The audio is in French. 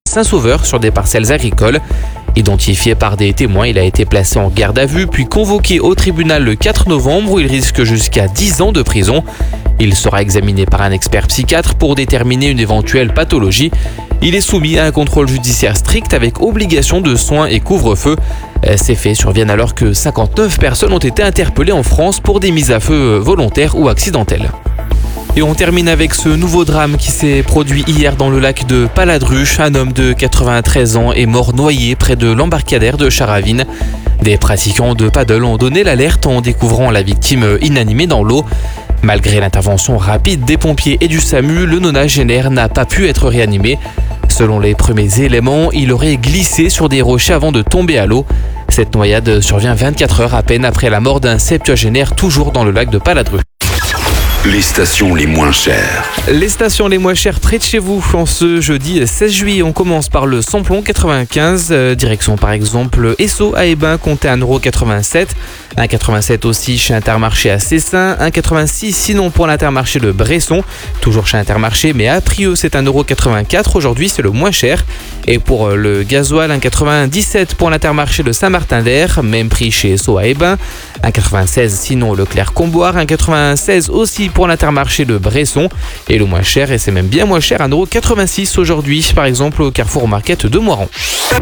Saint-Sauveur sur des parcelles agricoles. Identifié par des témoins, il a été placé en garde à vue puis convoqué au tribunal le 4 novembre où il risque jusqu'à 10 ans de prison. Il sera examiné par un expert psychiatre pour déterminer une éventuelle pathologie. Il est soumis à un contrôle judiciaire strict avec obligation de soins et couvre-feu. Ces faits surviennent alors que 59 personnes ont été interpellées en France pour des mises à feu volontaires ou accidentelles. Et on termine avec ce nouveau drame qui s'est produit hier dans le lac de Paladruche. Un homme de 93 ans est mort noyé près de l'embarcadère de Charavine. Des pratiquants de paddle ont donné l'alerte en découvrant la victime inanimée dans l'eau. Malgré l'intervention rapide des pompiers et du SAMU, le nonagénaire n'a pas pu être réanimé. Selon les premiers éléments, il aurait glissé sur des rochers avant de tomber à l'eau. Cette noyade survient 24 heures à peine après la mort d'un septuagénaire toujours dans le lac de Paladruche. Les stations les moins chères. Les stations les moins chères près de chez vous. En ce jeudi 16 juillet, on commence par le samplon 95. Direction par exemple Esso à Hébin, comptez 1,87 €. 1,87 € aussi chez Intermarché à Cessin. 1,86 € sinon pour l'Intermarché de Bresson. Toujours chez Intermarché, mais à Prieux, c'est 1,84 € aujourd'hui, c'est le moins cher. Et pour le gasoil, 1,97 € pour l'Intermarché de Saint-Martin-d'Air. Même prix chez Esso à Hébin. 1,96 € sinon Leclerc-Comboire. 1,96 € aussi pour l'Intermarché de Bresson. Et le moins cher, et c'est même bien moins cher, 1,86 € aujourd'hui, par exemple au Carrefour Market de Moiron.